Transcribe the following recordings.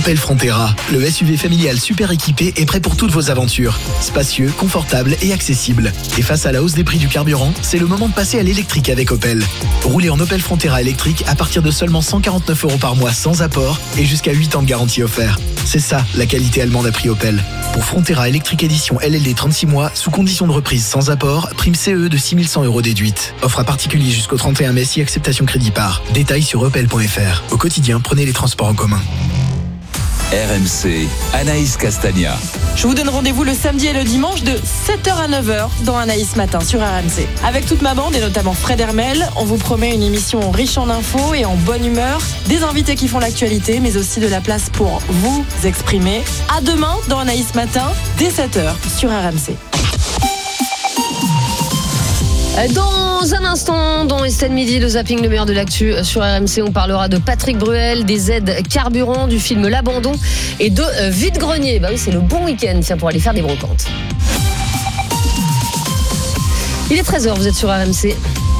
Opel Frontera, le SUV familial super équipé et prêt pour toutes vos aventures. Spacieux, confortable et accessible. Et face à la hausse des prix du carburant, c'est le moment de passer à l'électrique avec Opel. Roulez en Opel Frontera électrique à partir de seulement 149 € par mois sans apport et jusqu'à 8 ans de garantie offert. C'est ça, la qualité allemande à prix Opel. Pour Frontera électrique édition LLD 36 mois, sous condition de reprise sans apport, prime CE de 6 100 € déduite. Offre à particulier jusqu'au 31 mai si acceptation crédit par. Détails sur opel.fr. Au quotidien, prenez les transports en commun. RMC, Anaïs Castagna. Je vous donne rendez-vous le samedi et le dimanche de 7h à 9h dans Anaïs Matin sur RMC. Avec toute ma bande et notamment Fred Hermel, on vous promet une émission riche en infos et en bonne humeur, des invités qui font l'actualité, mais aussi de la place pour vous exprimer. À demain dans Anaïs Matin, dès 7h sur RMC. Dans un instant, dans Estelle Midi, le zapping, le meilleur de l'actu sur RMC, on parlera de Patrick Bruel, des aides carburant, du film L'Abandon et de vide-grenier. Bah oui, c'est le bon week-end, tiens, pour aller faire des brocantes. Il est 13h, vous êtes sur RMC.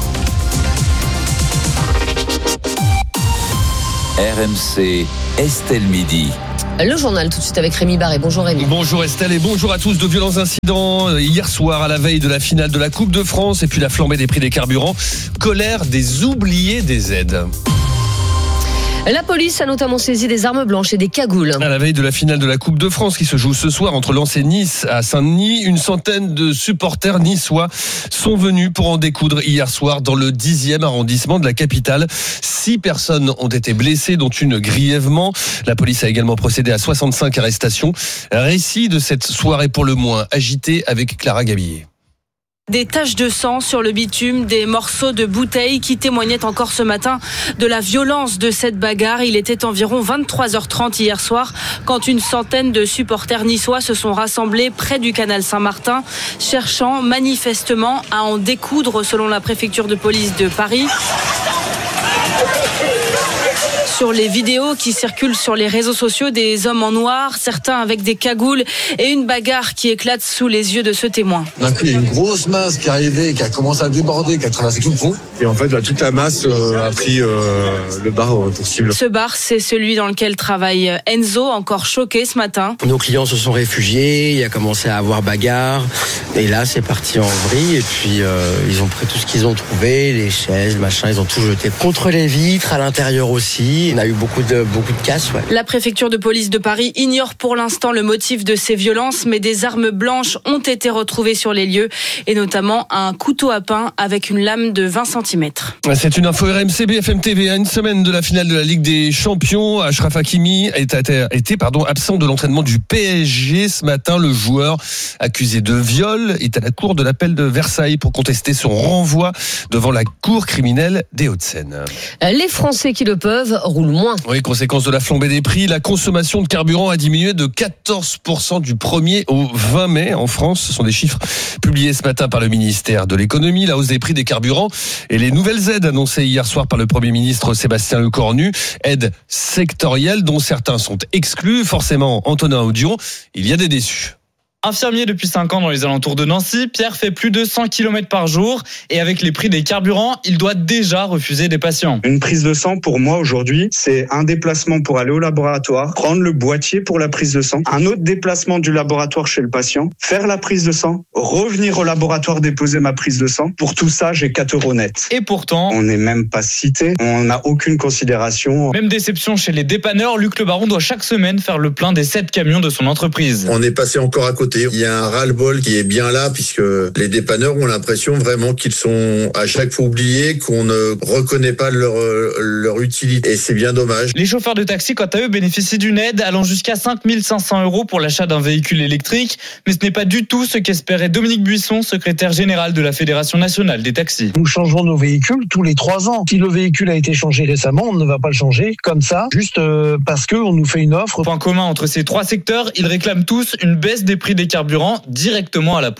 RMC, Estelle Midi. Le journal tout de suite avec Rémi Barré. Bonjour Rémi. Bonjour Estelle et bonjour à tous. De violents incidents hier soir à la veille de la finale de la Coupe de France et puis la flambée des prix des carburants. Colère des oubliés des aides. La police a notamment saisi des armes blanches et des cagoules. À la veille de la finale de la Coupe de France qui se joue ce soir entre Lens et Nice à Saint-Denis, une centaine de supporters niçois sont venus pour en découdre hier soir dans le 10e arrondissement de la capitale. 6 personnes ont été blessées, dont une grièvement. La police a également procédé à 65 arrestations. Récit de cette soirée pour le moins agitée avec Clara Gabillet. Des taches de sang sur le bitume, des morceaux de bouteilles qui témoignaient encore ce matin de la violence de cette bagarre. Il était environ 23h30 hier soir quand une centaine de supporters niçois se sont rassemblés près du canal Saint-Martin, cherchant manifestement à en découdre selon la préfecture de police de Paris. Sur les vidéos qui circulent sur les réseaux sociaux, des hommes en noir, certains avec des cagoules et une bagarre qui éclate sous les yeux de ce témoin. D'un coup, il y a une grosse masse qui est arrivée, qui a commencé à déborder, qui a traversé tout le pont. Et en fait, là, toute la masse a pris le bar pour cible. Ce bar, c'est celui dans lequel travaille Enzo, encore choqué ce matin. Nos clients se sont réfugiés, il a commencé à avoir bagarre. Et là, c'est parti en vrille. Et puis, ils ont pris tout ce qu'ils ont trouvé, les chaises, machin, ils ont tout jeté. Contre les vitres, à l'intérieur aussi. On a eu beaucoup de casse. Ouais. La préfecture de police de Paris ignore pour l'instant le motif de ces violences, mais des armes blanches ont été retrouvées sur les lieux, et notamment un couteau à pain avec une lame de 20 cm. C'est une info RMC BFM TV. À une semaine de la finale de la Ligue des Champions, Achraf Hakimi a été absent de l'entraînement du PSG ce matin. Le joueur accusé de viol est à la cour de l'appel de Versailles pour contester son renvoi devant la cour criminelle des Hauts-de-Seine. Les Français qui le peuvent roulent moins. Oui, conséquence de la flambée des prix, la consommation de carburant a diminué de 14% du 1er au 20 mai en France. Ce sont des chiffres publiés ce matin par le ministère de l'économie. La hausse des prix des carburants et les nouvelles aides annoncées hier soir par le Premier ministre Sébastien Lecornu. Aides sectorielles dont certains sont exclus. Forcément, Antonin Audion, il y a des déçus. Infirmier depuis 5 ans dans les alentours de Nancy, Pierre fait plus de 100 km par jour et avec les prix des carburants, il doit déjà refuser des patients. Une prise de sang pour moi aujourd'hui, c'est un déplacement pour aller au laboratoire, prendre le boîtier pour la prise de sang, un autre déplacement du laboratoire chez le patient, faire la prise de sang, revenir au laboratoire déposer ma prise de sang. Pour tout ça, j'ai 4 € net. Et pourtant, on n'est même pas cité, on n'a aucune considération. Même déception chez les dépanneurs, Luc Le Baron doit chaque semaine faire le plein des 7 camions de son entreprise. On est passé encore à côté. Il y a un ras-le-bol qui est bien là puisque les dépanneurs ont l'impression vraiment qu'ils sont à chaque fois oubliés, qu'on ne reconnaît pas leur utilité et c'est bien dommage. Les chauffeurs de taxi, quant à eux, bénéficient d'une aide allant jusqu'à 5 500 € pour l'achat d'un véhicule électrique, mais ce n'est pas du tout ce qu'espérait Dominique Buisson, secrétaire général de la Fédération nationale des taxis. Nous changeons nos véhicules tous les 3 ans. Si le véhicule a été changé récemment, on ne va pas le changer comme ça, juste parce qu'on nous fait une offre. Point commun entre ces 3 secteurs, ils réclament tous une baisse des prix des carburants directement à la pompe.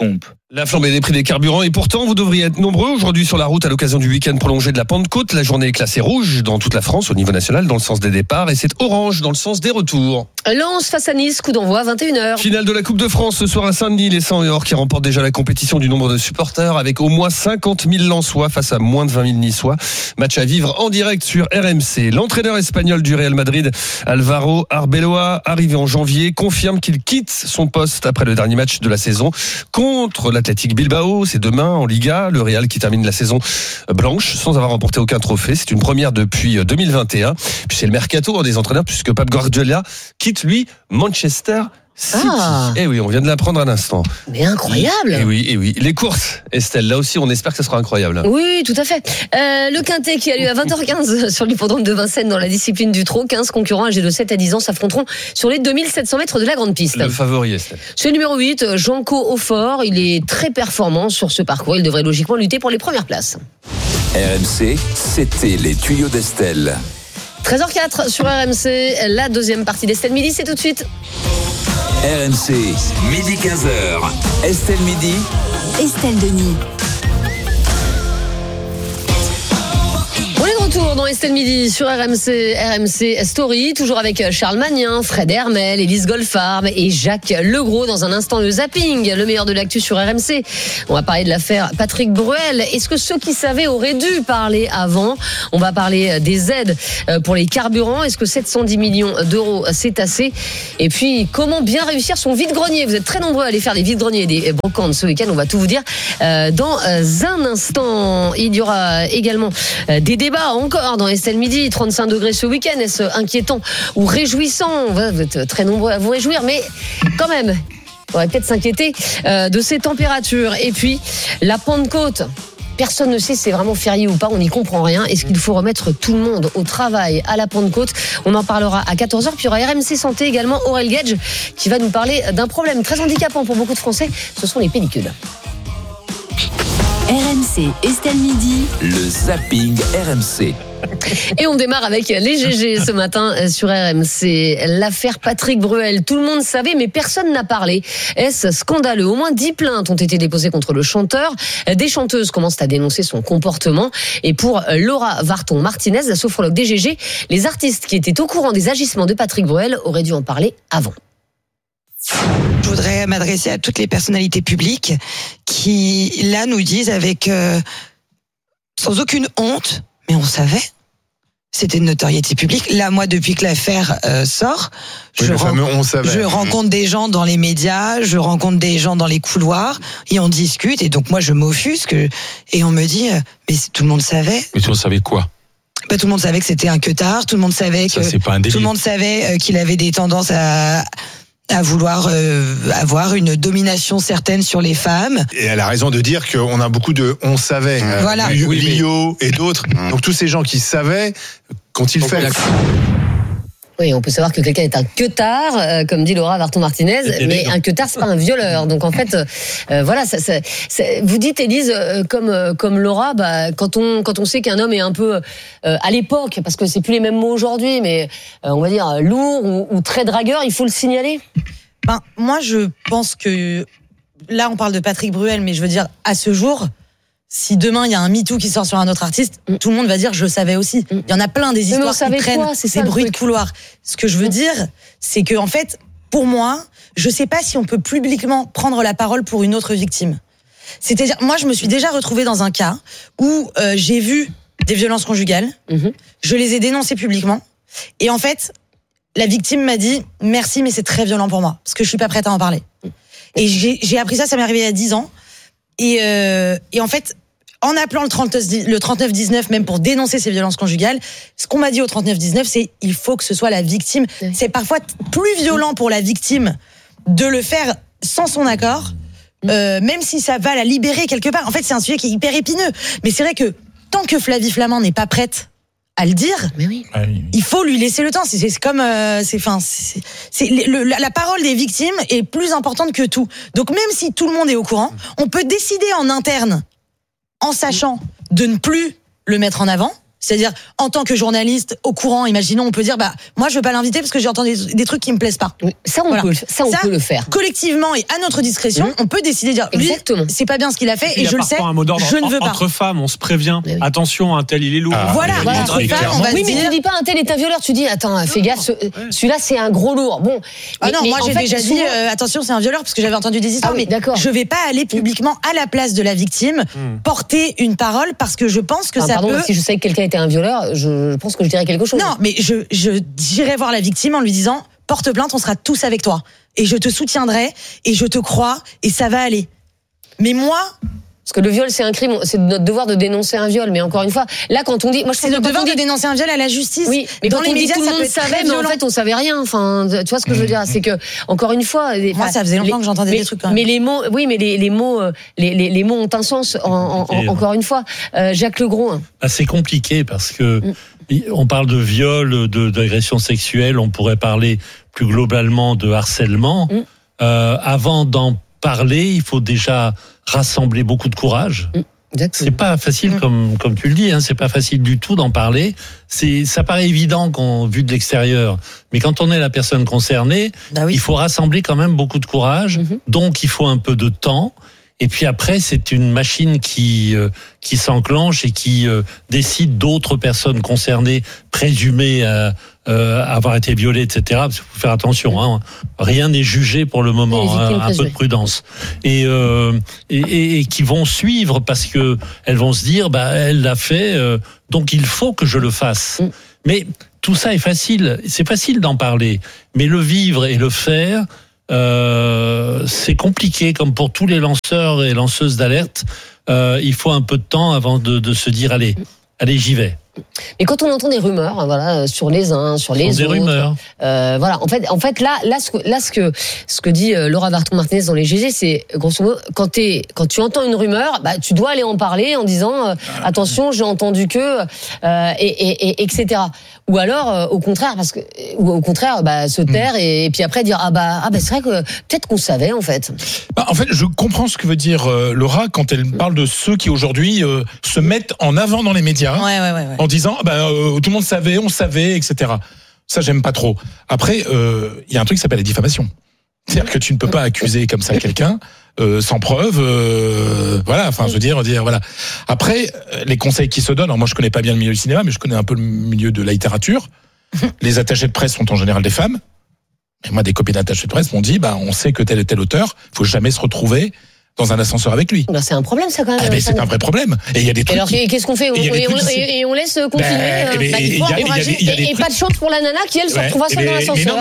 La flambée des prix des carburants et pourtant vous devriez être nombreux aujourd'hui sur la route à l'occasion du week-end prolongé de la Pentecôte. La journée est classée rouge dans toute la France au niveau national dans le sens des départs et c'est orange dans le sens des retours. Lens face à Nice, coup d'envoi 21h. Finale de la Coupe de France ce soir à Saint-Denis, les 100 et or qui remportent déjà la compétition du nombre de supporters avec au moins 50 000 Lensois face à moins de 20 000 Niçois. Match à vivre en direct sur RMC. L'entraîneur espagnol du Real Madrid, Álvaro Arbeloa, arrivé en janvier, confirme qu'il quitte son poste après le dernier match de la saison contre l'Athletic Bilbao. C'est demain en Liga. Le Real qui termine la saison blanche sans avoir remporté aucun trophée. C'est une première depuis 2021. Puis c'est le mercato des entraîneurs puisque Pep Guardiola quitte lui Manchester City. Eh oui, on vient de l'apprendre à l'instant. Mais incroyable. Et oui. Les courses, Estelle, là aussi on espère que ça sera incroyable. Oui, tout à fait. Le Quintet qui a lieu à 20h15 sur l'hippodrome de Vincennes dans la discipline du trot. 15 concurrents âgés de 7 à 10 ans s'affronteront sur les 2700 mètres de la grande piste. Le favori, Estelle. C'est le numéro 8, Janko Aufort. Il est très performant sur ce parcours. Il devrait logiquement lutter pour les premières places. RMC, c'était les tuyaux d'Estelle. 13h04 sur RMC. La deuxième partie d'Estelle Midi, c'est tout de suite. RMC, midi 15h. Estelle Midi. Estelle Denis. On est de retour dans Estelle Midi sur RMC Story, toujours avec Charles Magnin, Fred Hermel, Élise Goldfarb et Jacques Legros. Dans un instant, le zapping, le meilleur de l'actu sur RMC. On va parler de l'affaire Patrick Bruel. Est-ce que ceux qui savaient auraient dû parler avant? On va parler des aides pour les carburants. Est-ce que 710 millions d'euros, c'est assez? Et puis, comment bien réussir son vide-grenier? Vous êtes très nombreux à aller faire des vide-greniers et des brocantes ce week-end. On va tout vous dire dans un instant. Il y aura également des débats encore dans Estelle Midi. 35 degrés ce week-end. Est-ce inquiétant ou réjouissant? Vous êtes très nombreux à vous réjouir, mais quand même, on va peut-être s'inquiéter de ces températures. Et puis, la Pentecôte. Personne ne sait si c'est vraiment férié ou pas, on n'y comprend rien. Est-ce qu'il faut remettre tout le monde au travail à la Pentecôte? On en parlera à 14h. Puis il y aura RMC Santé également, Aurel Gage, qui va nous parler d'un problème très handicapant pour beaucoup de Français. Ce sont les pellicules. RMC, Estelle Midi. Le zapping RMC. Et on démarre avec les GG ce matin sur RMC. L'affaire Patrick Bruel. Tout le monde savait, mais personne n'a parlé. Est-ce scandaleux? Au moins 10 plaintes ont été déposées contre le chanteur. Des chanteuses commencent à dénoncer son comportement. Et pour Laura Varton-Martinez, la sophrologue des GG, les artistes qui étaient au courant des agissements de Patrick Bruel auraient dû en parler avant. Je voudrais m'adresser à toutes les personnalités publiques qui, là, nous disent avec sans aucune honte, mais on savait. C'était une notoriété publique. Là, moi, depuis que l'affaire sort, je rencontre des gens dans les médias, je rencontre des gens dans les couloirs, et on discute. Et donc, moi, je m'offusque. Et on me dit, mais tout le monde savait. Mais tout le monde savait quoi? Bah, tout le monde savait que c'était un queutard. Tout le monde savait que c'est pas un délit. Tout le monde savait qu'il avait des tendances à vouloir avoir une domination certaine sur les femmes. Et elle a raison de dire qu'on a beaucoup de on savait. Voilà. Lio et d'autres. Donc tous ces gens qui savaient, qu'ont-ils fait? Oui, on peut savoir que quelqu'un est un queutard, comme dit Laura Varton-Martinez, mais un queutard, c'est pas un violeur. Donc en fait, voilà, vous dites, Élise, comme Laura, bah, quand on sait qu'un homme est un peu à l'époque, parce que c'est plus les mêmes mots aujourd'hui, mais on va dire lourd ou très dragueur, il faut le signaler. Ben moi, je pense que là, on parle de Patrick Bruel, mais je veux dire à ce jour. Si demain il y a un MeToo qui sort sur un autre artiste, tout le monde va dire je savais aussi. Il y en a plein des histoires qui traînent, des bruits de couloir. Ce que je veux dire, c'est que en fait, pour moi, je sais pas si on peut publiquement prendre la parole pour une autre victime. C'est-à-dire, moi, je me suis déjà retrouvée dans un cas où j'ai vu des violences conjugales, je les ai dénoncées publiquement, et en fait, la victime m'a dit merci, mais c'est très violent pour moi parce que je suis pas prête à en parler. Et j'ai appris ça m'est arrivé il y a 10 ans. Et en fait, en appelant le 3919 même pour dénoncer ces violences conjugales, ce qu'on m'a dit au 3919, c'est il faut que ce soit la victime. Oui. C'est parfois plus violent pour la victime de le faire sans son accord, même si ça va la libérer quelque part. En fait, c'est un sujet qui est hyper épineux. Mais c'est vrai que tant que Flavie Flament n'est pas prête à le dire, mais oui. Il faut lui laisser le temps. C'est comme, la parole des victimes est plus importante que tout. Donc même si tout le monde est au courant, on peut décider en interne, en sachant de ne plus le mettre en avant. C'est-à-dire, en tant que journaliste, au courant, imaginons, on peut dire, moi, je veux pas l'inviter parce que j'ai entendu des trucs qui me plaisent pas. Oui, ça, on peut le faire. Collectivement et à notre discrétion, on peut décider de dire, exactement. Lui, c'est pas bien ce qu'il a fait et je le sais, un mot d'ordre je ne veux pas. Entre femmes, on se prévient. Attention, un tel, il est lourd. Voilà, entre femmes, on va oui, se dire. Mais tu dis pas un tel est un violeur, tu dis, attends, fais gaffe, celui-là, c'est un gros lourd. Bon. Moi, j'ai déjà dit, attention, c'est un violeur parce que j'avais entendu des histoires, mais je vais pas aller publiquement à la place de la victime porter une parole parce que je pense que ça peut. Si je savais que quelqu'un était un violeur, je pense que je dirais quelque chose. Non, mais j'irai voir la victime en lui disant porte plainte, on sera tous avec toi et je te soutiendrai et je te crois et ça va aller. Mais moi. Parce que le viol, c'est un crime, c'est notre devoir de dénoncer un viol. Mais encore une fois, là, quand on dit, c'est notre devoir de dénoncer un viol à la justice. Oui, mais dans quand les on dit médias, tout le monde savait, mais en fait, on savait rien. Enfin, tu vois ce que je veux dire, c'est que encore une fois, moi, ça faisait longtemps que j'entendais des trucs. Quand même. Mais les mots, les mots ont un sens. Encore une fois, Jacques Legros. C'est compliqué parce que on parle de viol, d'agression sexuelle. On pourrait parler plus globalement de harcèlement. Avant d'en parler, il faut déjà rassembler beaucoup de courage. C'est pas facile comme tu le dis, c'est pas facile du tout d'en parler. Ça paraît évident vu de l'extérieur, mais quand on est la personne concernée, il faut rassembler quand même beaucoup de courage. Donc il faut un peu de temps. Et puis après, c'est une machine qui s'enclenche et qui décide d'autres personnes concernées, présumées avoir été violées, etc. Parce qu'il faut faire attention, rien n'est jugé pour le moment, un peu de prudence. Et qui vont suivre parce que elles vont se dire, elle l'a fait, donc il faut que je le fasse. Mais tout ça est facile, c'est facile d'en parler, mais le vivre et le faire. C'est compliqué, comme pour tous les lanceurs et lanceuses d'alerte. Il faut un peu de temps avant de se dire allez, j'y vais. Mais quand on entend des rumeurs, sur les uns, sur les autres, des rumeurs. En fait, là, ce que dit Laura Varton-Martinez dans les GG, c'est grosso modo, quand tu entends une rumeur, tu dois aller en parler en disant attention, j'ai entendu que, etc. Ou alors, au contraire, se taire et puis après dire c'est vrai que peut-être qu'on savait en fait. En fait, je comprends ce que veut dire Laura quand elle parle de ceux qui aujourd'hui se mettent en avant dans les médias. Ouais. En disant tout le monde savait, on savait, etc. Ça, j'aime pas trop. Après, il y a un truc qui s'appelle la diffamation. C'est-à-dire que tu ne peux pas accuser comme ça quelqu'un sans preuve. Je veux dire, voilà. Après, les conseils qui se donnent. Alors moi, je connais pas bien le milieu du cinéma, mais je connais un peu le milieu de la littérature. Les attachés de presse sont en général des femmes. Et moi, des copines d'attachés de presse m'ont dit, on sait que tel et tel auteur, faut jamais se retrouver dans un ascenseur avec lui. C'est un problème, ça, quand même. Mais c'est un vrai problème. Et il y a des trucs. Alors, qu'est-ce qu'on fait? On laisse continuer. Et pas de chance pour la nana qui, elle, se retrouvera seule dans l'ascenseur.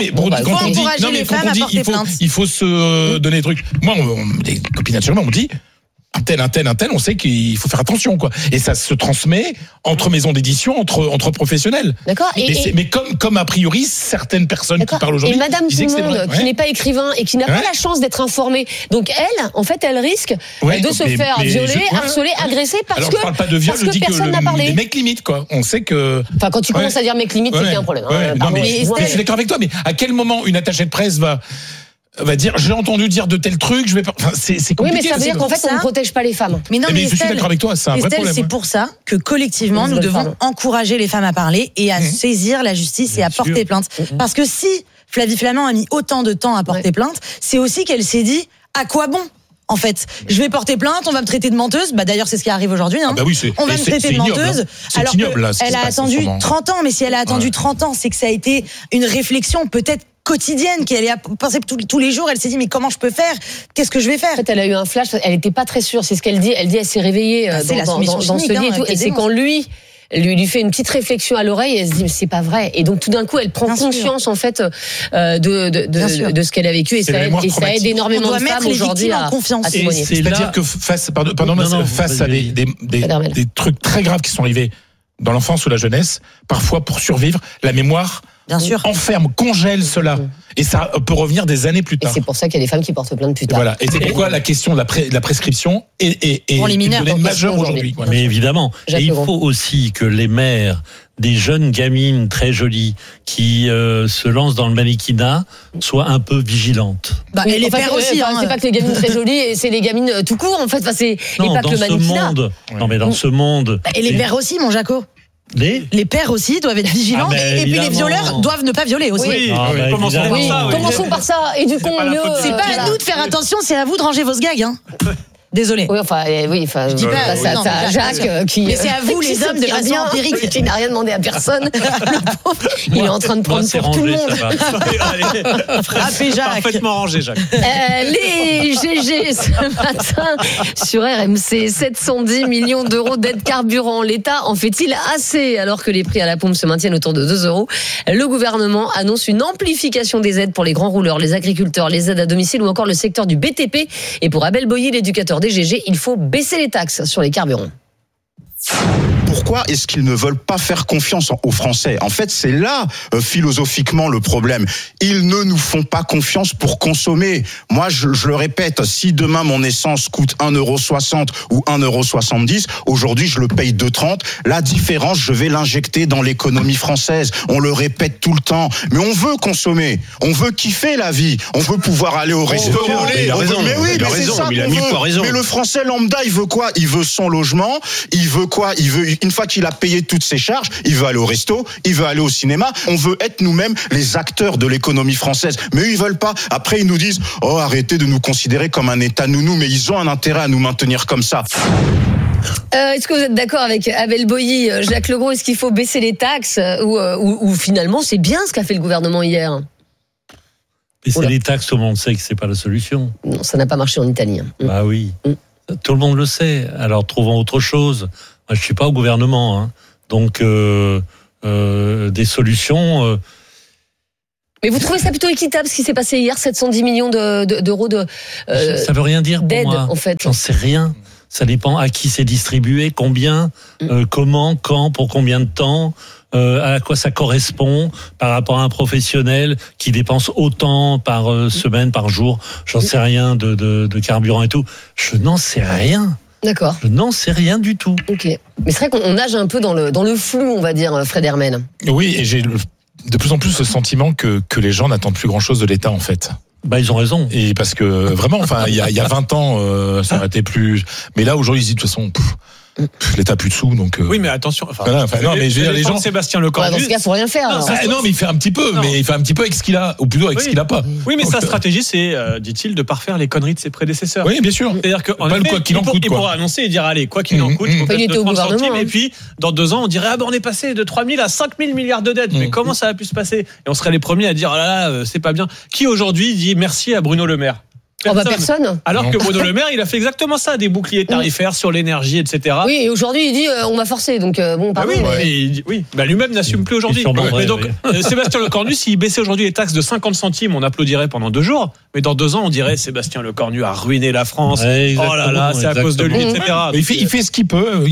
Il faut se donner des trucs. Moi, des copines naturellement m'ont dit, un tel, on sait qu'il faut faire attention, quoi. Et ça se transmet entre maisons d'édition, entre professionnels. D'accord. Mais comme a priori, certaines personnes qui parlent aujourd'hui. Et Madame Tout le Monde, qui n'est pas écrivain et qui n'a pas la chance d'être informée. Donc elle, en fait, elle risque de se faire violer, harceler, agresser parce que. Alors, je parle pas de viol, je dis que les mecs limites, quoi. On sait que. Enfin, quand tu commences à dire mec limite, c'est qu'il y a un problème. Je suis d'accord avec toi, mais à quel moment une attachée de presse va dire j'ai entendu dire de tels trucs, je vais pas. C'est compliqué. Oui, mais ça veut dire qu'en fait on ne protège pas les femmes. Mais non, je suis d'accord avec toi, c'est un vrai problème. C'est pour ça que collectivement nous devons encourager les femmes à parler et à saisir la justice et à porter plainte. Parce que si Flavie Flament a mis autant de temps à porter plainte, c'est aussi qu'elle s'est dit à quoi bon. En fait, je vais porter plainte, on va me traiter de menteuse. D'ailleurs, c'est ce qui arrive aujourd'hui. On va me traiter de menteuse. Alors qu'elle a attendu 30 ans. Mais si elle a attendu 30 ans, c'est que ça a été une réflexion peut-être quotidienne qu'elle a pensé tous les jours. Elle s'est dit mais comment je peux faire? Qu'est-ce que je vais faire? En fait, elle a eu un flash. Elle n'était pas très sûre. C'est ce qu'elle dit. Elle dit elle s'est révéillée dans ce lit et tout. Et c'est quand lui fait une petite réflexion à l'oreille et elle se dit mais c'est pas vrai. Et donc tout d'un coup elle prend conscience en fait de ce qu'elle a vécu et ça aide énormément de femmes aujourd'hui à témoigner. C'est-à-dire que face à des trucs très graves qui sont arrivés dans l'enfance ou la jeunesse, parfois pour survivre, la mémoire enferme, congèle cela. Et ça peut revenir des années plus tard. Et c'est pour ça qu'il y a des femmes qui portent plainte plus tard. Voilà. Et c'est pourquoi la question de la prescription est une donnée majeure aujourd'hui. Mais évidemment. Et il faut aussi que les mères des jeunes gamines très jolies qui se lancent dans le mannequinat soient un peu vigilantes. Et les pères aussi. C'est pas que les gamines très jolies, c'est les gamines tout court en fait. Et pas que le mannequinat. Non, mais dans ce monde. Et les pères aussi, mon Jaco. Les pères aussi doivent être vigilants. Et puis les violeurs doivent ne pas violer aussi. Oui, commençons par ça. Éduquons mieux. C'est pas à nous de faire attention, c'est à vous de ranger vos sgags. Hein. Désolé. Oui, je dis pas ça. C'est Jacques qui. Mais c'est à vous les hommes de façon empirique. Qui n'a rien demandé à personne. Le pauvre, il est en train de prendre pour tout le monde. Frappez Jacques. Parfaitement rangé, Jacques. Les GG ce matin sur RMC, 710 millions d'euros d'aide carburant. L'État en fait-il assez alors que les prix à la pompe se maintiennent autour de 2 euros? Le gouvernement annonce une amplification des aides pour les grands rouleurs, les agriculteurs, les aides à domicile ou encore le secteur du BTP. Et pour Abel Boilly, l'éducateur des GG, il faut baisser les taxes sur les carburants. Pourquoi est-ce qu'ils ne veulent pas faire confiance aux Français? En fait, c'est là, philosophiquement, le problème. Ils ne nous font pas confiance pour consommer. Moi, je le répète, si demain mon essence coûte 1,60 € ou 1,70 €, aujourd'hui, je le paye 2,30 €. La différence, je vais l'injecter dans l'économie française. On le répète tout le temps. Mais on veut consommer. On veut kiffer la vie. On veut pouvoir aller au restaurant. Il a raison. Mais oui, il a raison. c'est ça Il a qu'on 1000 veut. fois raison. Mais le Français lambda, il veut quoi? Il veut son logement. Il veut quoi? Il veut, une fois qu'il a payé toutes ses charges, il veut aller au resto, il veut aller au cinéma. On veut être nous-mêmes les acteurs de l'économie française. Mais eux, ils veulent pas. Après, ils nous disent, oh, arrêtez de nous considérer comme un État nounou. Mais ils ont un intérêt à nous maintenir comme ça. Est-ce que vous êtes d'accord avec Abel Boilly, Jacques Legros? Est-ce qu'il faut baisser les taxes ou finalement c'est bien ce qu'a fait le gouvernement hier? Baisser les taxes, tout le monde sait que c'est pas la solution. Non, ça n'a pas marché en Italie. Bah oui, tout le monde le sait. Alors trouvons autre chose. Moi, je suis pas au gouvernement, hein. Donc des solutions. Mais vous trouvez ça plutôt équitable ce qui s'est passé hier, 710 millions d'euros de ça veut rien dire pour d'aide, moi. en fait. J'en sais rien. Ça dépend à qui c'est distribué, combien, comment, quand, pour combien de temps, à quoi ça correspond par rapport à un professionnel qui dépense autant par semaine, par jour. J'en sais rien de carburant et tout. Je n'en sais rien. D'accord. Je n'en sais rien du tout. Ok. Mais c'est vrai qu'on nage un peu dans le flou, on va dire, Fred Hermel. Oui, et j'ai de plus en plus le sentiment que les gens n'attendent plus grand-chose de l'État, en fait. Bah, ils ont raison. Et parce que vraiment, enfin, il y a 20 ans, ça aurait été plus. Mais là, aujourd'hui, ils disent de toute façon, l'État a plus de sous, donc. Oui, mais attention. Non, mais je veux dire, les gens. Sébastien Lecornu. Dans ce cas, faut rien faire. Non, mais il fait un petit peu. Mais il fait un petit peu avec ce qu'il a, ou plutôt avec ce qu'il a pas. Oui, mais sa stratégie, c'est, dit-il, de pas refaire les conneries de ses prédécesseurs. Oui, bien sûr. C'est-à-dire que pas le quoi qu'il en coûte. Il pourra annoncer et dire, allez, quoi qu'il en coûte, Il était au gouvernement. Et puis, dans 2 ans, on dirait, on est passé de 3 000 à 5 000 milliards de dettes. Mais comment ça a pu se passer? Et on serait les premiers à dire, oh là là, c'est pas bien. Qui aujourd'hui dit merci à Bruno Le Maire? Personne. Alors que Bruno Le Maire, il a fait exactement ça, des boucliers tarifaires sur l'énergie, etc. Oui, et aujourd'hui, il dit on m'a forcé, donc bon, pardon. Lui-même n'assume plus aujourd'hui. Mais donc, Sébastien Lecornu, s'il baissait aujourd'hui les taxes de 50 centimes, on applaudirait pendant 2 jours. Mais dans 2 ans, on dirait Sébastien Lecornu a ruiné la France. Oh là là, c'est à cause de lui, etc. Il fait ce qu'il peut.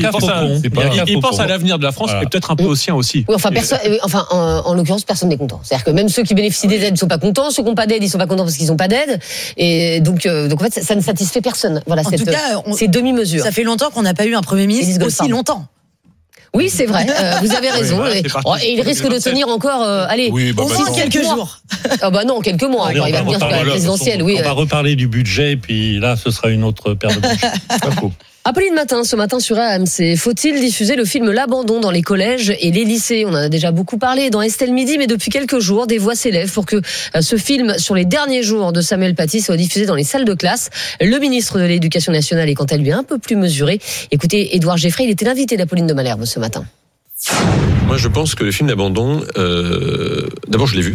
Il pense à l'avenir de la France et peut-être un peu au sien aussi. Oui, en l'occurrence, personne n'est content. C'est-à-dire que même ceux qui bénéficient des aides ne sont pas contents, ceux qui n'ont pas d'aide, ils ne sont pas contents parce qu'ils n'ont pas d'aide. Et donc en fait, ça ne satisfait personne. Voilà, en tout cas, ces demi-mesures. Ça fait longtemps qu'on n'a pas eu un Premier ministre aussi longtemps. Oui, c'est vrai. Vous avez raison. Et il risque de tenir encore, au moins quelques jours. Ah bah non, quelques mois. Il va venir sur la présidentielle. On va reparler du budget, puis là, ce sera une autre paire de manches. Apolline Matin, ce matin sur RMC. Faut-il diffuser le film L'Abandon dans les collèges et les lycées? On en a déjà beaucoup parlé dans Estelle Midi, mais depuis quelques jours, des voix s'élèvent pour que ce film sur les derniers jours de Samuel Paty soit diffusé dans les salles de classe. Le ministre de l'Éducation nationale est quant à lui un peu plus mesuré. Écoutez, Édouard Geffray, il était l'invité d'Apolline de Malherbe ce matin. Moi, je pense que le film L'Abandon, d'abord, je l'ai vu.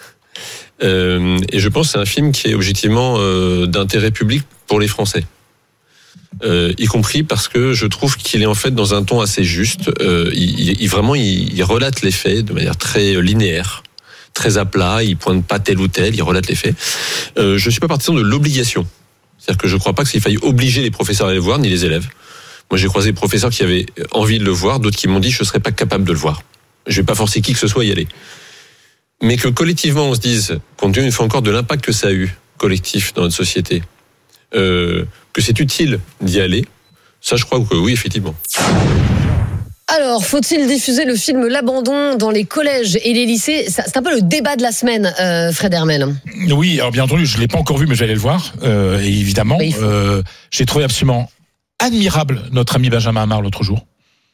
Et je pense que c'est un film qui est objectivement d'intérêt public pour les Français. Y compris parce que je trouve qu'il est en fait dans un ton assez juste. Il relate les faits de manière très linéaire, très à plat. Il pointe pas tel ou tel, il relate les faits. Je suis pas partisan de l'obligation. C'est-à-dire que je crois pas qu'il faille obliger les professeurs à aller le voir, ni les élèves. Moi, j'ai croisé des professeurs qui avaient envie de le voir, d'autres qui m'ont dit je serais pas capable de le voir. Je vais pas forcer qui que ce soit à y aller. Mais que collectivement on se dise, compte tenu une fois encore de l'impact que ça a eu collectif dans notre société, que c'est utile d'y aller, ça je crois que oui, effectivement. Alors, faut-il diffuser le film L'Abandon dans les collèges et les lycées? C'est un peu le débat de la semaine, Fred Hermel. Oui, alors bien entendu, je ne l'ai pas encore vu, mais je vais aller le voir, et évidemment. J'ai trouvé absolument admirable notre ami Benjamin Amar l'autre jour.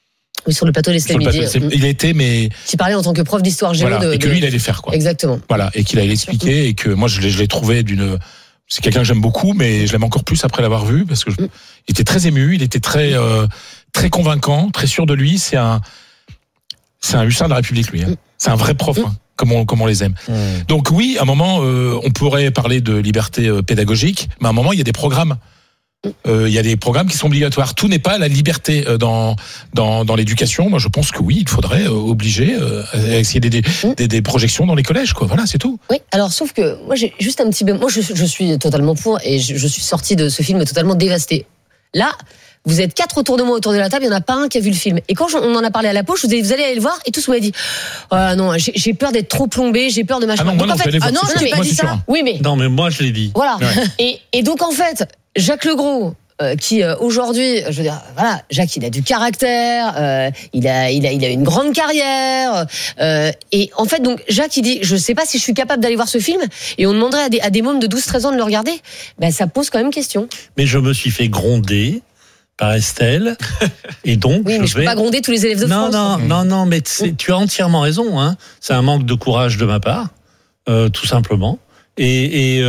Oui, sur le plateau d'Estelle Midi. Il a été, mais. Qui parlait en tant que prof d'histoire géo. Voilà, et que lui, il allait faire, quoi. Exactement. Voilà, et qu'il allait l'expliquer, et que moi, je l'ai trouvé c'est quelqu'un que j'aime beaucoup, mais je l'aime encore plus après l'avoir vu, parce que il était très ému, il était très convaincant, très sûr de lui. C'est un Hussin de la République, lui. Hein. C'est un vrai prof, hein, comme on les aime. Donc oui, à un moment, on pourrait parler de liberté pédagogique, mais à un moment, il y a des programmes. Il y a des programmes qui sont obligatoires. Tout n'est pas la liberté dans l'éducation. Moi, je pense que oui, il faudrait obliger à essayer des projections dans les collèges, quoi. Voilà, c'est tout. Oui. Alors, sauf que moi, j'ai juste un petit. Moi, je suis totalement pour, et je suis sortie de ce film totalement dévastée. Là. Vous êtes 4 autour de moi, autour de la table, il n'y en a pas un qui a vu le film. Et quand on en a parlé à la pause, je vous ai dit, vous allez aller le voir, et tous vous m'avez dit, non, j'ai peur d'être trop plombé, j'ai peur de machin. Ah non, moi non, je vais aller voir. Non, je t'ai pas dit ça. Oui, mais. Non, mais moi, je l'ai dit. Voilà. Ouais. Et donc, en fait, Jacques Legros, qui aujourd'hui, je veux dire, voilà, Jacques, il a du caractère, il a une grande carrière, et en fait, donc Jacques, il dit, je sais pas si je suis capable d'aller voir ce film, et on demanderait à des mômes de 12-13 ans de le regarder. Ben, ça pose quand même question. Mais je me suis fait gronder par Estelle, et donc oui, mais je peux pas gronder tous les élèves de France. Non, mais tu as entièrement raison. Hein. C'est un manque de courage de ma part, tout simplement. Et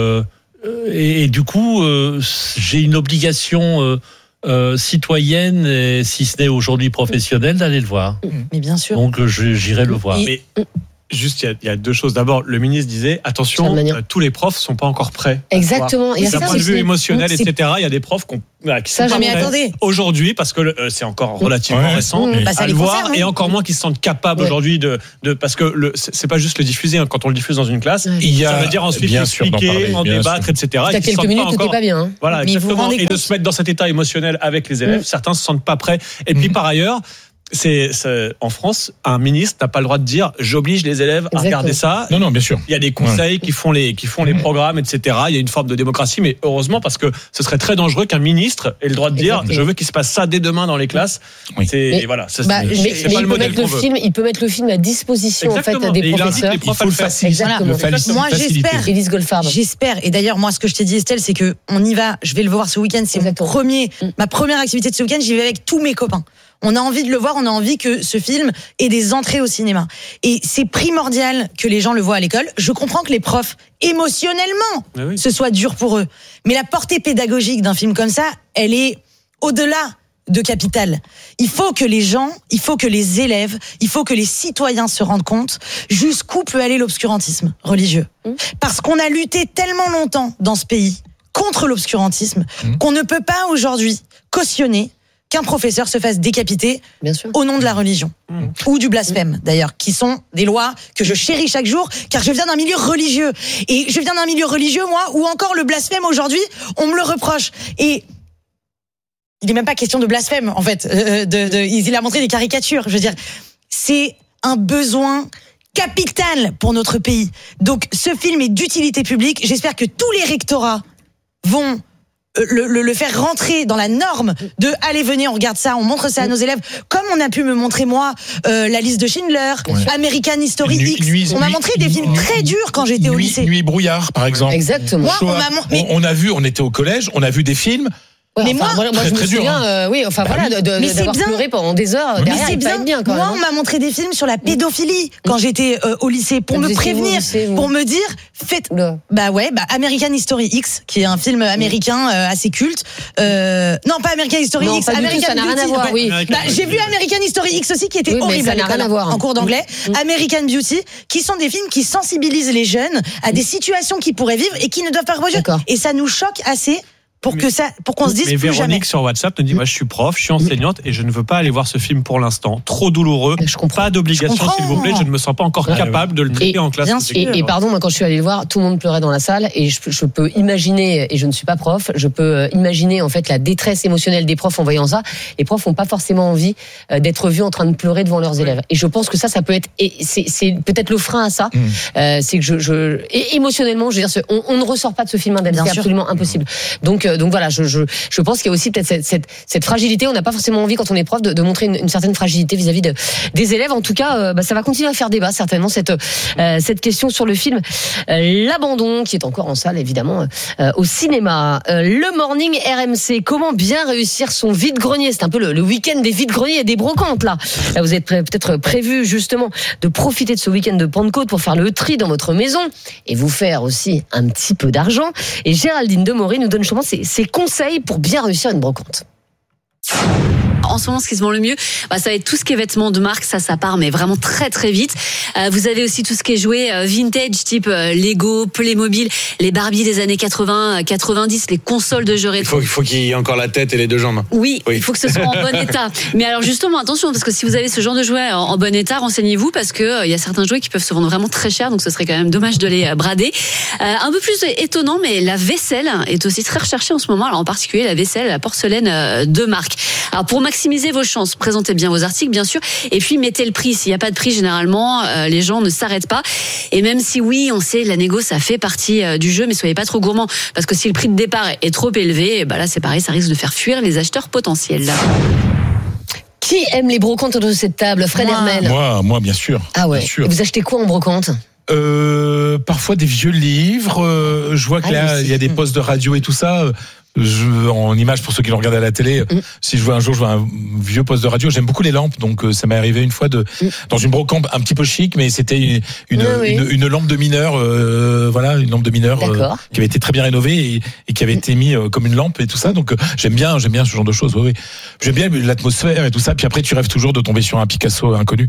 du coup, j'ai une obligation citoyenne, et, si ce n'est aujourd'hui professionnelle, d'aller le voir. Mais bien sûr. Donc j'irai le voir. Mais juste, il y a deux choses. D'abord, le ministre disait, attention, tous les profs sont pas encore prêts. Exactement. D'un point de vue émotionnel, etc. Il y a des profs qui sont pas prêts aujourd'hui, parce que c'est encore relativement récent à le voir, et encore moins qu'ils se sentent capables aujourd'hui parce que c'est pas juste le diffuser. Hein. Quand on le diffuse dans une classe, ça veut dire ensuite expliquer, en débattre, etc. Il y a quelques minutes, tout n'est pas bien. Voilà, exactement. Et de se mettre dans cet état émotionnel avec les élèves, certains se sentent pas prêts. Et puis par ailleurs, en France, un ministre n'a pas le droit de dire j'oblige les élèves à regarder ça. Non, bien sûr. Il y a des conseils qui font les programmes, etc. Il y a une forme de démocratie, mais heureusement, parce que ce serait très dangereux qu'un ministre ait le droit de dire je veux qu'il se passe ça dès demain dans les classes. Mais il peut mettre le film à disposition en fait des professeurs. Il faut le faciliter. Moi, j'espère. Et d'ailleurs, moi, ce que je t'ai dit, Estelle, c'est que on y va. Je vais le voir ce week-end. C'est ma première activité de ce week-end. J'y vais avec tous mes copains. On a envie de le voir, on a envie que ce film ait des entrées au cinéma. Et c'est primordial que les gens le voient à l'école. Je comprends que les profs, émotionnellement, ce soit dur pour eux. Mais la portée pédagogique d'un film comme ça, elle est au-delà de capitale. Il faut que les gens, il faut que les élèves, il faut que les citoyens se rendent compte jusqu'où peut aller l'obscurantisme religieux. Parce qu'on a lutté tellement longtemps dans ce pays contre l'obscurantisme qu'on ne peut pas aujourd'hui cautionner qu'un professeur se fasse décapiter au nom de la religion ou du blasphème d'ailleurs, qui sont des lois que je chéris chaque jour car je viens d'un milieu religieux, et je viens d'un milieu religieux moi où encore le blasphème aujourd'hui on me le reproche, et il n'est même pas question de blasphème en fait, il a montré des caricatures, je veux dire c'est un besoin capital pour notre pays. Donc ce film est d'utilité publique, j'espère que tous les rectorats vont le faire rentrer dans la norme de allez, venez, on regarde ça, on montre ça à nos élèves, comme on a pu me montrer moi la liste de Schindler, American History X. On m'a montré des films très durs quand j'étais au lycée. Nuit et brouillard, par exemple. Exactement. On était au collège, on a vu des films. Ouais, mais moi je me souviens, d'avoir pleuré pendant des heures derrière. C'est bien. Moi, on m'a montré des films sur la pédophilie quand j'étais au lycée, pour me prévenir, pour me dire, American History X, qui est un film américain assez culte. Non, pas American History X, American ça n'a rien à voir. Oui. J'ai vu American History X aussi, qui était horrible à l'école, en cours d'anglais. American Beauty, qui sont des films qui sensibilisent les jeunes à des situations qu'ils pourraient vivre et qui ne doivent pas reproduire. Et ça nous choque assez. Pour qu'on se dise plus Véronique jamais. Sur WhatsApp nous dit moi je suis prof, je suis enseignante et je ne veux pas aller voir ce film pour l'instant. Trop douloureux. Pas d'obligation s'il vous plaît. Je ne me sens pas encore capable de le traiter en classe. Et pardon, moi quand je suis allée le voir, tout le monde pleurait dans la salle et je peux imaginer, et je ne suis pas prof, je peux imaginer en fait la détresse émotionnelle des profs en voyant ça. Les profs n'ont pas forcément envie d'être vus en train de pleurer devant leurs élèves. Et je pense que ça peut être, et c'est peut-être le frein à ça. C'est que et émotionnellement, je veux dire, on ne ressort pas de ce film indemne, c'est absolument impossible. Donc Donc voilà, je pense qu'il y a aussi peut-être cette fragilité. On n'a pas forcément envie quand on est prof de montrer une certaine fragilité vis-à-vis des élèves. En tout cas, ça va continuer à faire débat certainement cette question sur le film L'Abandon, qui est encore en salle évidemment au cinéma. Le Morning RMC, comment bien réussir son vide-grenier? C'est un peu le week-end des vide-greniers et des brocantes là. Vous êtes peut-être prévu justement de profiter de ce week-end de Pentecôte pour faire le tri dans votre maison et vous faire aussi un petit peu d'argent. Et Géraldine Demory nous donne justement ses conseils pour bien réussir une brocante. En ce moment, ce qui se vend le mieux, ça va être tout ce qui est vêtements de marque, ça part, mais vraiment très très vite. Vous avez aussi tout ce qui est jouet vintage, type Lego, Playmobil, les Barbie des années 80, 90, les consoles de jeux rétro. Il faut qu'il y ait encore la tête et les deux jambes. Oui, il faut que ce soit en bon état. Mais alors justement, attention, parce que si vous avez ce genre de jouets en bon état, renseignez-vous, parce que il y a certains jouets qui peuvent se vendre vraiment très cher, donc ce serait quand même dommage de les brader. Un peu plus étonnant, mais la vaisselle est aussi très recherchée en ce moment. Alors en particulier la vaisselle, la porcelaine de marque. Alors pour maximiser vos chances, présentez bien vos articles, bien sûr, et puis mettez le prix. S'il n'y a pas de prix, généralement, les gens ne s'arrêtent pas. Et même si oui, on sait, la négo, ça fait partie du jeu, mais soyez pas trop gourmands, parce que si le prix de départ est trop élevé, là c'est pareil, ça risque de faire fuir les acheteurs potentiels. Qui aime les brocantes autour de cette table? Fred Hermel. Moi, bien sûr. Ah ouais. Bien sûr. Et vous achetez quoi en brocante? Parfois des vieux livres. Je vois que là, il y a des postes de radio et tout ça. En image pour ceux qui l'ont regardé à la télé, si je vois un vieux poste de radio, j'aime beaucoup les lampes, donc ça m'est arrivé une fois dans une brocante un petit peu chic, mais c'était une lampe de mineur, une lampe de mineur qui avait été très bien rénovée et qui avait été mis comme une lampe et tout ça, donc j'aime bien ce genre de choses. Oui. J'aime bien l'atmosphère et tout ça, puis après tu rêves toujours de tomber sur un Picasso inconnu.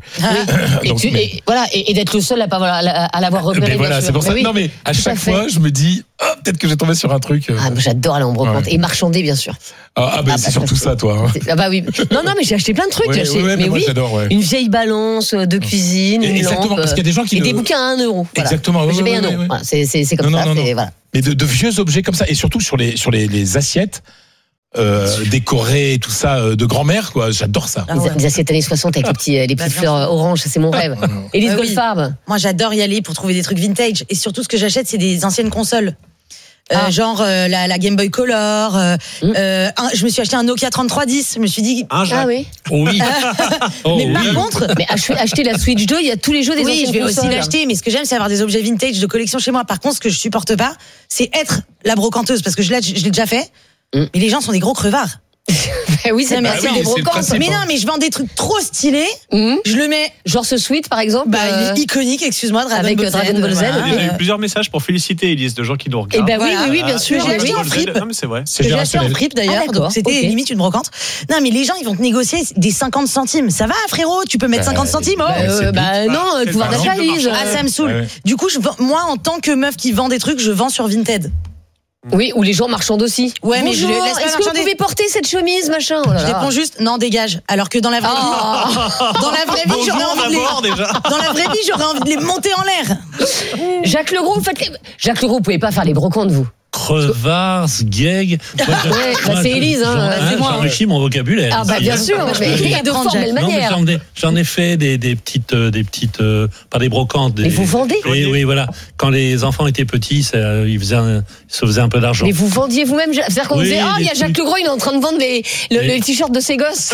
Et d'être le seul à l'avoir repéré. Voilà, c'est pour ça. Non mais à chaque fois, je me dis peut-être que j'ai tombé sur un truc. J'adore aller en brocante. Et marchander, bien sûr. C'est surtout ça, toi. Oui. Non, mais j'ai acheté plein de trucs. Moi, j'adore, une vieille balance de cuisine, une exactement, lampe, parce qu'il y a des gens qui des bouquins à 1 euro. Voilà. Exactement. J'ai payé 1 euro. Voilà, c'est comme ça. Voilà. Mais de vieux objets comme ça, et surtout sur les assiettes. Décorées et tout ça de grand-mère, quoi. J'adore ça. Les assiettes années 60 avec les petites fleurs oranges, ça c'est mon rêve. Élise Goldfarb. Moi j'adore y aller pour trouver des trucs vintage, et surtout ce que j'achète c'est des anciennes consoles. Genre la Game Boy Color. Je me suis acheté un Nokia 3310. Je me suis dit. Oui. Oui. Mais par contre, acheter la Switch 2, il y a tous les jeux des anciennes consoles. Oui, je vais aussi l'acheter. Mais ce que j'aime, c'est avoir des objets vintage de collection chez moi. Par contre, ce que je supporte pas, c'est être la brocanteuse, parce que je l'ai déjà fait. Mais les gens sont des gros crevards. Oui, c'est des brocantes. Mais non, mais je vends des trucs trop stylés. Je le mets. Genre ce sweat, par exemple. Il est iconique, excuse-moi, avec Dragon Ball Z. Il y a eu plusieurs messages pour féliciter Elise, de gens qui nous regardent. Oui, bien sûr. J'ai acheté en fripe. Non, mais c'est vrai. J'ai acheté en fripe d'ailleurs. Donc c'était limite une brocante. Non, mais les gens, ils vont te négocier des 50 centimes. Ça va, frérot? Tu peux mettre 50 centimes? Non, le pouvoir d'achat, Elise. Ça me saoule. Du coup, moi, en tant que meuf qui vend des trucs, je vends sur Vinted. Oui, ou les gens marchandent aussi. Ouais, mais je laisse pas est-ce que vous pouvez porter cette chemise, machin? Je réponds juste, non, dégage. Alors que dans la vraie vie, j'aurais envie de les monter en l'air. Jacques Legros, vous pouvez pas faire les brocantes, vous? Crevards, gag. C'est Élise, c'est moi. J'enrichis mon vocabulaire. Bien sûr, et de fort belle manière. J'en ai fait des petites, pas des brocantes. Mais vous vendez? Oui, voilà. Quand les enfants étaient petits, ils se faisaient un peu d'argent. Mais vous vendiez vous-même? C'est-à-dire qu'on disait, il y a Jacques Legros, il est en train de vendre le t-shirt de ses gosses.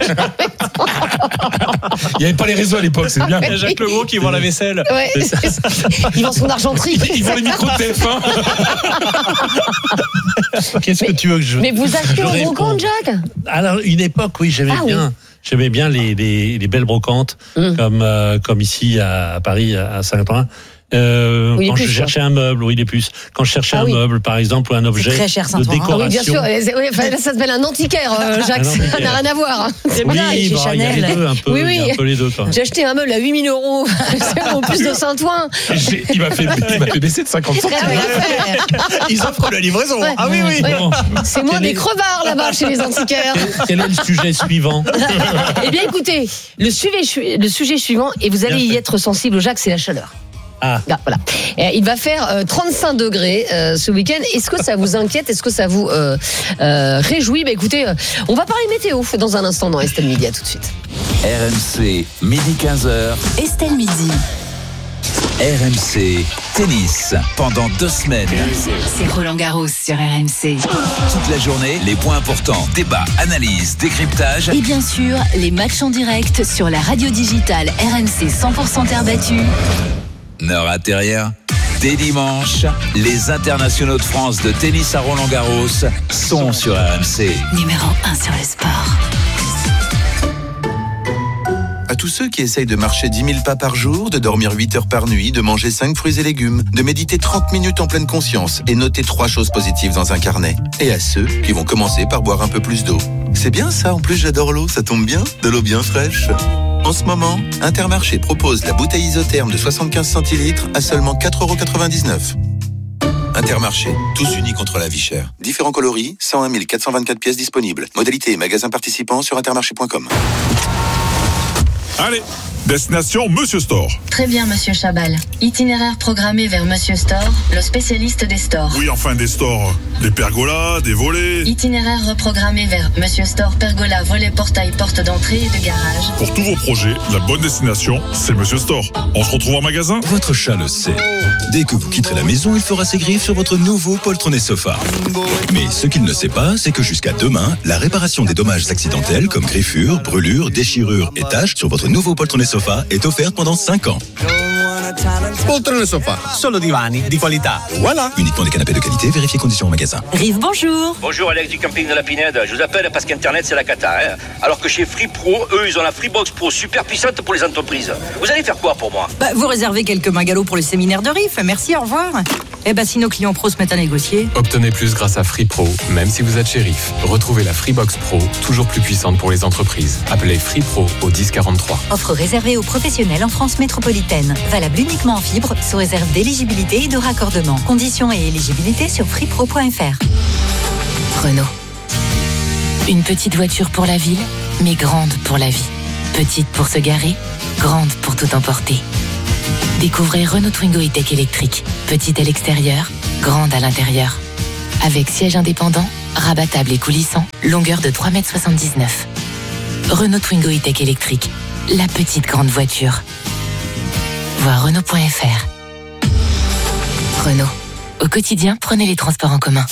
Il n'y avait pas les réseaux à l'époque, c'est bien. Il y a Jacques Legros qui vend la vaisselle. Ouais. Il vend son argenterie. Il vend les micros de TF1. Qu'est-ce que tu veux que je... Mais vous achetez en brocante, Jacques? Alors, une époque, oui, j'aimais bien les belles brocantes, comme ici à Paris, à Saint-Ouen. Quand je cherchais un meuble, il est plus. Quand je cherchais un meuble, par exemple, ou un objet très cher, de décoration. Oui, bien sûr. Ça s'appelle un antiquaire, Jacques. Ça n'a rien à voir. C'est bien, chez Chanel. Il y a les deux, un peu les deux. J'ai acheté un meuble à 8 000 €. C'est au plus de Saint-Ouen. Il m'a fait baisser de 50 centimes. Ils offrent la livraison. Ouais. Ah oui. C'est moins des crevards là-bas chez les antiquaires. Quel est le sujet suivant? Eh bien, écoutez, le sujet suivant, et vous allez y être sensible, Jacques, c'est la chaleur. Voilà. Il va faire 35 degrés ce week-end. Est-ce que ça vous inquiète? Est-ce que ça vous réjouit? Écoutez, on va parler météo dans un instant dans Estelle Midi. À tout de suite. RMC, midi 15h. Estelle Midi. RMC Tennis pendant 2 semaines. C'est Roland Garros sur RMC. Toute la journée, les points importants, débats, analyses, décryptage. Et bien sûr, les matchs en direct sur la radio digitale RMC 100% terre battue. Ne ratez rien. Dès dimanche, les internationaux de France de tennis à Roland Garros sont sur RMC. Numéro 1 sur le sport. À tous ceux qui essayent de marcher 10 000 pas par jour, de dormir 8 heures par nuit, de manger 5 fruits et légumes, de méditer 30 minutes en pleine conscience et noter 3 choses positives dans un carnet. Et à ceux qui vont commencer par boire un peu plus d'eau. C'est bien ça, en plus j'adore l'eau, ça tombe bien, de l'eau bien fraîche. En ce moment, Intermarché propose la bouteille isotherme de 75 centilitres à seulement 4,99 €. Intermarché, tous unis contre la vie chère. Différents coloris, 101 424 pièces disponibles. Modalité et magasins participants sur intermarché.com. Allez, destination Monsieur Store. Très bien, Monsieur Chabal. Itinéraire programmé vers Monsieur Store, le spécialiste des stores. Oui, enfin des stores. Des pergolas, des volets. Itinéraire reprogrammé vers Monsieur Store, pergola, volet, portail, porte d'entrée et de garage. Pour tous vos projets, la bonne destination, c'est Monsieur Store. On se retrouve en magasin. Votre chat le sait. Dès que vous quitterez la maison, il fera ses griffes sur votre nouveau poltronné sofa. Mais ce qu'il ne sait pas, c'est que jusqu'à demain, la réparation des dommages accidentels comme griffures, brûlures, déchirures et taches sur votre nouveau poltronné sofa est offerte pendant 5 ans. Poltrone Sofa, solo divani di qualità. Voilà. Uniquement des canapés de qualité, vérifiez conditions en magasin. Rive, bonjour. Bonjour, Alex du camping de la Pinède. Je vous appelle parce qu'Internet, c'est la cata. Hein. Alors que chez Free Pro, eux, ils ont la Freebox Pro super puissante pour les entreprises. Vous allez faire quoi pour moi? Vous réservez quelques magalots pour le séminaire de Riff. Merci, au revoir. Si nos clients pros se mettent à négocier. Obtenez plus grâce à Free Pro, même si vous êtes chez Riff. Retrouvez la Freebox Pro, toujours plus puissante pour les entreprises. Appelez Free Pro au 1043. Offre réservée aux professionnels en France métropolitaine. Valable uniquement en fibre, sous réserve d'éligibilité et de raccordement. Conditions et éligibilité sur freepro.fr. Renault. Une petite voiture pour la ville, mais grande pour la vie. Petite pour se garer, grande pour tout emporter. Découvrez Renault Twingo E-Tech électrique. Petite à l'extérieur, grande à l'intérieur. Avec siège indépendant, rabattable et coulissant, longueur de 3,79 m. Renault Twingo E-Tech électrique. La petite grande voiture. Voir Renault.fr. Renault. Au quotidien, prenez les transports en commun.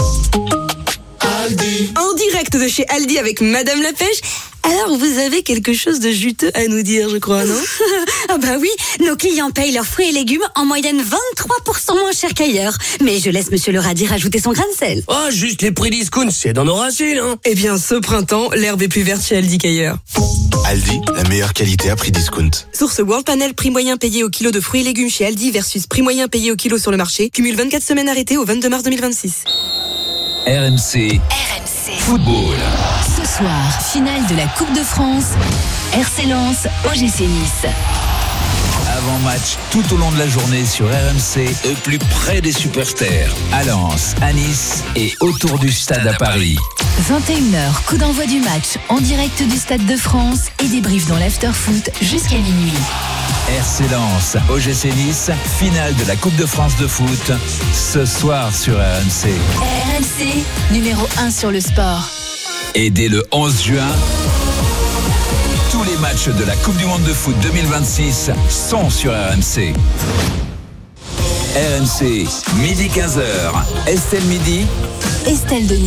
Aldi. En direct de chez Aldi avec Madame la Pêche. Alors, vous avez quelque chose de juteux à nous dire, je crois, non? Ah bah oui, nos clients payent leurs fruits et légumes en moyenne 23% moins cher qu'ailleurs. Mais je laisse Monsieur le radis rajouter son grain de sel. Oh, juste les prix discount, c'est dans nos racines, hein. Eh bien, ce printemps, l'herbe est plus verte chez Aldi qu'ailleurs. Aldi, la meilleure qualité à prix discount. Source World Panel, prix moyen payé au kilo de fruits et légumes chez Aldi versus prix moyen payé au kilo sur le marché. Cumule 24 semaines arrêtées au 22 mars 2026. RMC. Football. Ce soir, finale de la Coupe de France. RC Lens, OGC Nice. Avant-match tout au long de la journée sur RMC, au plus près des supporters. À Lens, à Nice et autour du stade à Paris. 21h, coup d'envoi du match en direct du Stade de France et débrief dans l'after-foot jusqu'à minuit. RC Lens, OGC Nice, finale de la Coupe de France de foot, ce soir sur RMC. RMC, numéro 1 sur le sport. Et dès le 11 juin, tous les matchs de la Coupe du Monde de foot 2026 sont sur RMC. RMC, midi 15h. Estelle Midi. Estelle Denis.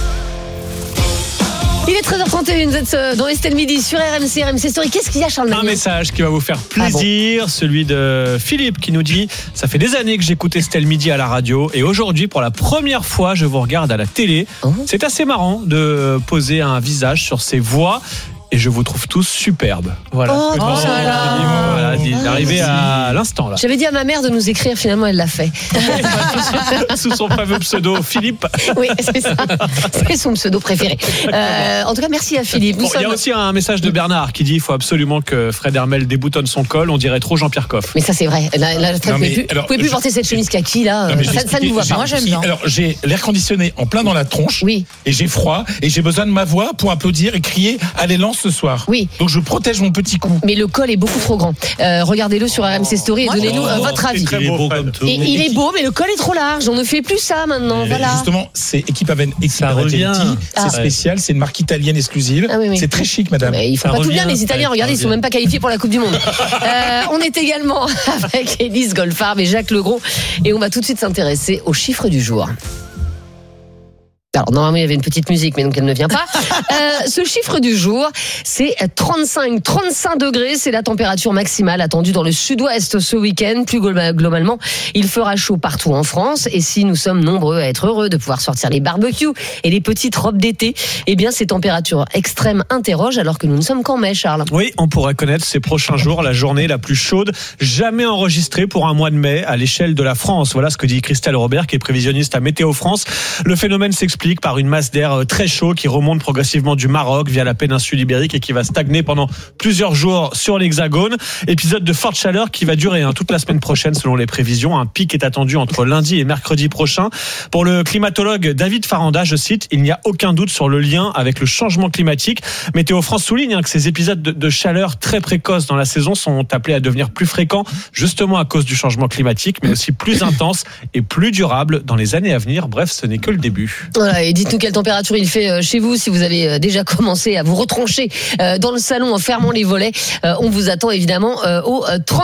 Il est 13h31, vous êtes dans Estelle Midi sur RMC, RMC Story. Qu'est-ce qu'il y a, Charles Magnin ? Un message qui va vous faire plaisir, celui de Philippe qui nous dit « Ça fait des années que j'écoute Estelle Midi à la radio et aujourd'hui, pour la première fois, je vous regarde à la télé. C'est assez marrant de poser un visage sur ces voix. » Et je vous trouve tous superbes. Voilà. Voilà, d'arriver à l'instant là. J'avais dit à ma mère de nous écrire, finalement elle l'a fait. Sous son fameux pseudo Philippe. Oui, c'est ça. C'est son pseudo préféré. En tout cas, merci à Philippe. Il y a aussi un message de Bernard qui dit il faut absolument que Fred Hermel déboutonne son col. On dirait trop Jean-Pierre Coff. Mais ça c'est vrai. Vous pouvez plus porter cette chemise kaki là. Ça ne vous va pas. Moi j'aime bien. Alors j'ai l'air conditionné en plein dans la tronche. Oui. Et j'ai froid et j'ai besoin de ma voix pour applaudir et crier allez Lens ce soir. Oui. Donc je protège mon petit cou. Mais le col est beaucoup trop grand. Regardez-le sur RMC Story et donnez-nous votre avis. Il est beau comme tout. Il est beau, mais le col est trop large. On ne fait plus ça maintenant. Voilà. Justement, c'est Équipe Aven Ça revient. C'est spécial, c'est une marque italienne exclusive. Ah oui. C'est très chic, madame. Mais ils font pas tout bien, les Italiens. Regardez, ils sont même pas qualifiés pour la Coupe du Monde. On est également avec Élise Goldfarb et Jacques Legros. Et on va tout de suite s'intéresser aux chiffres du jour. Alors, normalement, il y avait une petite musique, mais donc elle ne vient pas. Ce chiffre du jour, c'est 35 degrés. C'est la température maximale attendue dans le sud-ouest ce week-end. Plus globalement, il fera chaud partout en France. Et si nous sommes nombreux à être heureux de pouvoir sortir les barbecues et les petites robes d'été, eh bien, ces températures extrêmes interrogent alors que nous ne sommes qu'en mai, Charles. Oui, on pourrait connaître ces prochains jours la journée la plus chaude jamais enregistrée pour un mois de mai à l'échelle de la France. Voilà ce que dit Christelle Robert, qui est prévisionniste à Météo France. Le phénomène s'explique par une masse d'air très chaud qui remonte progressivement du Maroc via la péninsule ibérique et qui va stagner pendant plusieurs jours sur l'Hexagone. Épisode de forte chaleur qui va durer toute la semaine prochaine selon les prévisions. Un pic est attendu entre lundi et mercredi prochain. Pour le climatologue David Faranda, je cite, il n'y a aucun doute sur le lien avec le changement climatique. Météo France souligne que ces épisodes de chaleur très précoces dans la saison sont appelés à devenir plus fréquents justement à cause du changement climatique, mais aussi plus intenses et plus durables dans les années à venir. Bref, ce n'est que le début. Voilà, et dites-nous quelle température il fait chez vous, si vous avez déjà commencé à vous retrancher dans le salon en fermant les volets. On vous attend évidemment au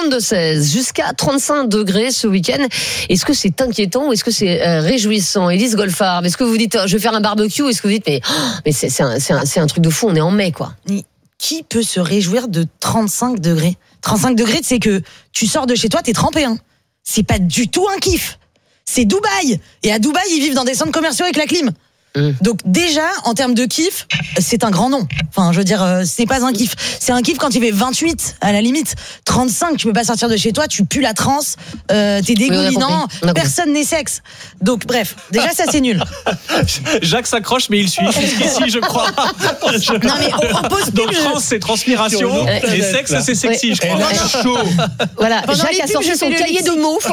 32-16 jusqu'à 35 degrés ce week-end. Est-ce que c'est inquiétant ou est-ce que c'est réjouissant? Élise Goldfarb, est-ce que vous dites je vais faire un barbecue? Est-ce que vous dites mais c'est un truc de fou, on est en mai quoi. Qui peut se réjouir de 35 degrés? 35 degrés, c'est que tu sors de chez toi, t'es trempé. C'est pas du tout un kiff. C'est Dubaï. Et à Dubaï, ils vivent dans des centres commerciaux avec la clim. Donc déjà, en termes de kiff, c'est un grand nom. Enfin, je veux dire, c'est pas un kiff. C'est un kiff quand il fait 28, à la limite. 35, tu peux pas sortir de chez toi, tu pues la transe, t'es dégoulinant, personne n'est sexe. Donc bref, déjà ça c'est nul. Jacques s'accroche, mais il suit jusqu'ici, je crois. Non mais on pose donc transe, c'est transpiration, et sexe, c'est sexy, je crois. Chaud. Voilà, Jacques a sorti son cahier de mots.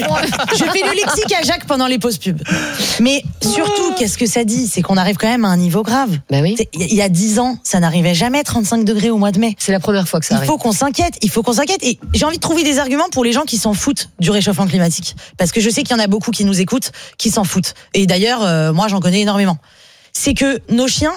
Je fais le lexique à Jacques pendant les pauses pub. Mais surtout, qu'est-ce que ça dit? C'est qu'on arrive quand même à un niveau grave. Bah oui. Il y a 10 ans, ça n'arrivait jamais 35 degrés au mois de mai. C'est la première fois que ça arrive. Il faut qu'on s'inquiète. Et j'ai envie de trouver des arguments pour les gens qui s'en foutent du réchauffement climatique. Parce que je sais qu'il y en a beaucoup qui nous écoutent, qui s'en foutent. Et d'ailleurs, moi j'en connais énormément. C'est que nos chiens